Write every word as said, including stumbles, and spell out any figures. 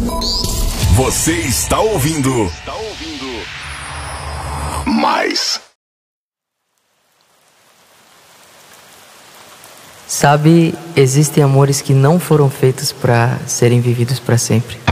Você está ouvindo. Está ouvindo. Mais. Sabe, existem amores que não foram feitos para serem vividos para sempre.